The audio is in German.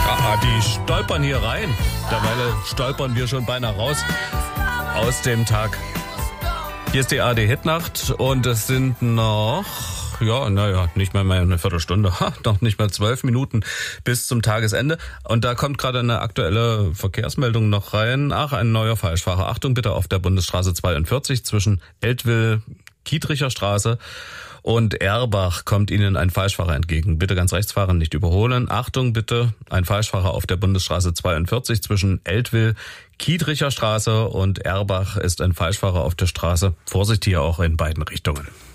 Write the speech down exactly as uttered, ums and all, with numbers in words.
Ah, die stolpern hier rein. Derweil stolpern wir schon beinahe raus aus dem Tag. Hier ist die A R D-Hitnacht und es sind noch, ja, naja, nicht mehr, mehr eine Viertelstunde, ha, noch nicht mehr zwölf Minuten bis zum Tagesende. Und da kommt gerade eine aktuelle Verkehrsmeldung noch rein. Ach, ein neuer Falschfahrer. Achtung bitte auf der Bundesstraße zweiundvierzig zwischen Eltville, Kietricher Straße und Erbach kommt Ihnen ein Falschfahrer entgegen. Bitte ganz rechts fahren, nicht überholen. Achtung bitte, ein Falschfahrer auf der Bundesstraße zweiundvierzig zwischen Eltville, Kietricher Straße und Erbach ist ein Falschfahrer auf der Straße. Vorsicht hier auch in beiden Richtungen.